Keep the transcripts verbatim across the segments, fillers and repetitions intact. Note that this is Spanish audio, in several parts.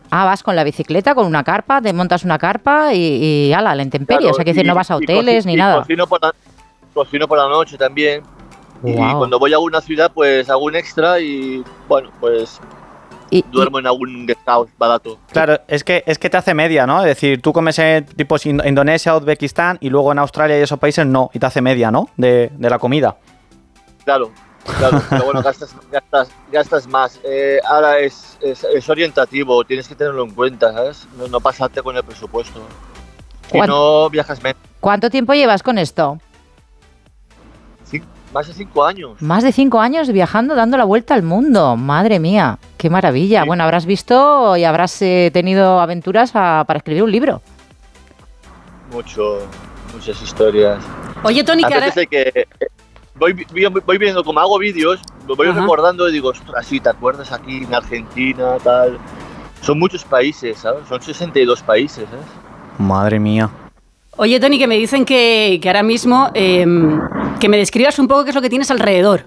Ah, vas con la bicicleta, con una carpa, te montas una carpa y, y ala, la intemperie. Claro, o sea, que decir, no vas a hoteles y, ni y nada. Cocino por, la, cocino por la noche también. Wow. Y cuando voy a alguna ciudad, pues hago un extra y, bueno, pues y, duermo y... en algún guest house barato. Claro, es que, es que te hace media, ¿no? Es decir, tú comes en tipo Indonesia, Uzbekistán y luego en Australia y esos países no, y te hace media, ¿no? De, de la comida. Claro. Claro, pero bueno, gastas, gastas, gastas más. Eh, ahora es, es, es orientativo, tienes que tenerlo en cuenta, ¿sabes? No, no pasarte con el presupuesto. Y no viajas menos. ¿Cuánto tiempo llevas con esto? Sí, más de cinco años. Más de cinco años viajando, dando la vuelta al mundo. Madre mía, qué maravilla. Sí. Bueno, habrás visto y habrás eh, tenido aventuras a, para escribir un libro. Mucho, muchas historias. Oye, Tony, que ahora... que Voy, voy, voy viendo, como hago vídeos, lo voy Ajá. recordando y digo, ostras, sí, ¿te acuerdas aquí en Argentina, tal? Son muchos países, ¿sabes? Son sesenta y dos países, ¿sabes? Madre mía. Oye, Tony, que me dicen que, que ahora mismo, eh, que me describas un poco qué es lo que tienes alrededor.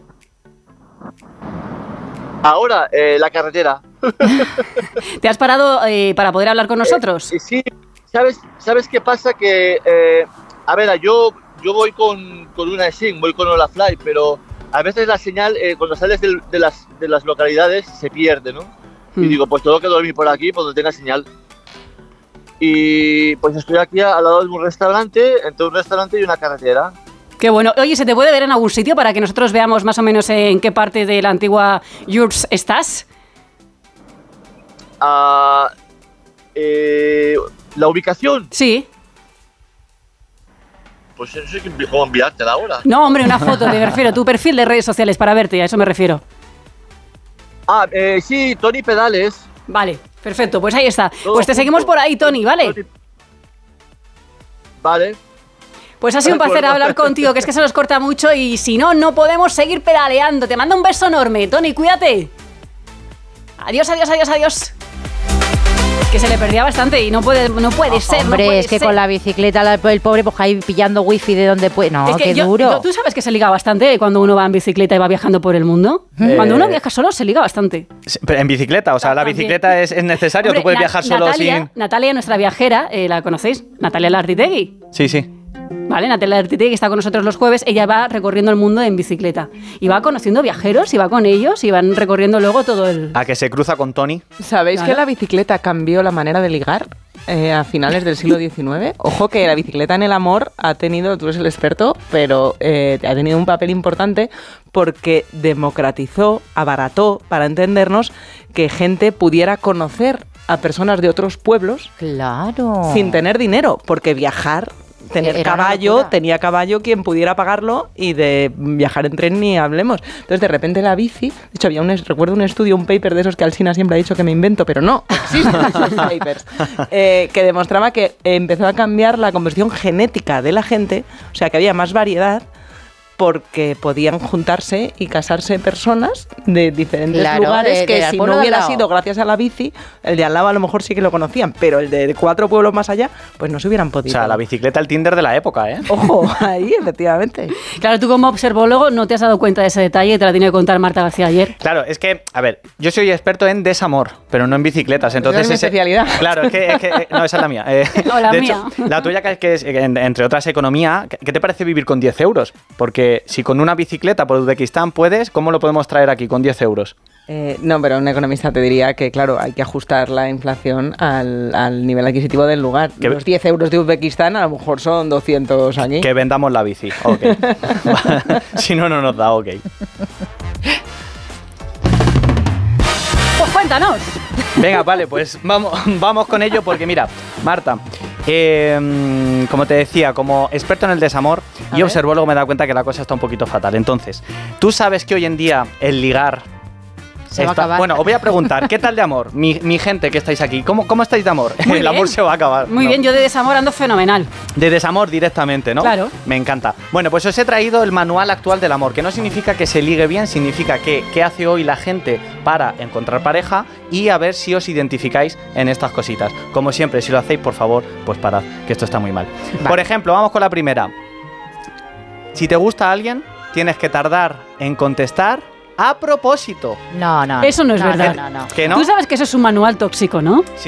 Ahora, eh, la carretera. ¿Te has parado eh, para poder hablar con nosotros? Eh, sí, ¿sabes, ¿sabes qué pasa? Que, eh, a ver, yo... Yo voy con, con una SIM, voy con Olafly, pero a veces la señal, eh, cuando sales de, de, las, de las localidades, se pierde, ¿no? Hmm. Y digo, pues tengo que dormir por aquí, por donde tenga señal. Y pues estoy aquí al lado de un restaurante, entre un restaurante y una carretera. Qué bueno. Oye, ¿se te puede ver en algún sitio para que nosotros veamos más o menos en qué parte de la antigua U R S S estás? Uh, eh, ¿La ubicación? Sí. Pues no sé cómo enviártela ahora. No, hombre, una foto, me refiero, tu perfil de redes sociales para verte, a eso me refiero. Ah, eh, sí, Tony Pedales. Vale, perfecto, pues ahí está. Todo pues te junto. Seguimos por ahí, Tony, ¿vale? Tony. Vale. Pues ha sido un placer hablar contigo, que es que se nos corta mucho y si no, no podemos seguir pedaleando. Te mando un beso enorme, Tony, cuídate. Adiós, adiós, adiós, adiós. Que se le perdía bastante y no puede, no puede oh, ser. Hombre, no puede es que ser. Con la bicicleta, la, el pobre, pues ahí pillando wifi de donde puede. No, es que qué yo, duro. Yo, ¿Tú sabes que se liga bastante cuando uno va en bicicleta y va viajando por el mundo? Eh, cuando uno viaja solo, se liga bastante. Pero en bicicleta, o sea, la bicicleta es, es necesario, Hombre, tú puedes Na- viajar solo Natalia, sin... Natalia, nuestra viajera, eh, ¿la conocéis? Natalia Lartitegui. Sí, sí. Vale, Natalia Lartitegui, que está con nosotros los jueves, ella va recorriendo el mundo en bicicleta. Y va conociendo viajeros, y va con ellos, y van recorriendo luego todo el... ¿A que se cruza con Tony? ¿Sabéis claro. que la bicicleta cambió la manera de ligar eh, a finales del siglo diecinueve? Ojo que la bicicleta en el amor ha tenido, tú eres el experto, pero eh, ha tenido un papel importante porque democratizó, abarató, para entendernos, que gente pudiera conocer a personas de otros pueblos claro. sin tener dinero, porque viajar... Tener Era caballo, tenía caballo quien pudiera pagarlo y de viajar en tren ni hablemos. Entonces de repente la bici, de hecho había un, recuerdo un estudio, un paper de esos que Alsina siempre ha dicho que me invento, pero no, existen esos papers, eh, que demostraba que empezó a cambiar la composición genética de la gente, o sea que había más variedad, porque podían juntarse y casarse personas de diferentes claro, lugares de, que de si no hubiera sido gracias a la bici, el de al lado a lo mejor sí que lo conocían, pero el de cuatro pueblos más allá, pues no se hubieran podido. O sea, la bicicleta, el Tinder de la época, ¿eh? Ojo, ahí, efectivamente. Claro, tú como observólogo no te has dado cuenta de ese detalle, te la tiene que contar Marta García ayer. Claro, es que, a ver, yo soy experto en desamor, pero no en bicicletas, entonces... ¿Es mi ese, especialidad? Claro, es que, es que... No, esa es la mía. Eh, no, la de mía. Hecho, la tuya, que es, entre otras, economía, ¿qué te parece vivir con diez euros? Porque si con una bicicleta por Uzbekistán puedes, ¿cómo lo podemos traer aquí con diez euros? Eh, no, pero un economista te diría que, claro, hay que ajustar la inflación al, al nivel adquisitivo del lugar. Que los diez euros de Uzbekistán a lo mejor son doscientos aquí. Que vendamos la bici, ok. Si no, no nos da, ok. Pues cuéntanos. Venga, vale, pues vamos, vamos con ello porque mira, Marta, eh, como te decía, como experto en el desamor A y ver. observólogo me he dado cuenta que la cosa está un poquito fatal. Entonces, tú sabes que hoy en día el ligar... Se va está, a acabar. Bueno, os voy a preguntar, ¿qué tal de amor? Mi, mi gente que estáis aquí, ¿cómo, cómo estáis de amor? Muy el bien. amor se va a acabar. Muy ¿no? bien, yo de desamor ando fenomenal. De desamor directamente, ¿no? Claro. Me encanta. Bueno, pues os he traído el manual actual del amor, que no significa que se ligue bien, significa que qué hace hoy la gente para encontrar pareja y a ver si os identificáis en estas cositas. Como siempre, si lo hacéis, por favor, pues parad, que esto está muy mal. Vale. Por ejemplo, vamos con la primera. Si te gusta a alguien, tienes que tardar en contestar a propósito. No, no. Eso no es no, verdad. No, no, no. ¿Que no? Tú sabes que eso es un manual tóxico, ¿no? Sí.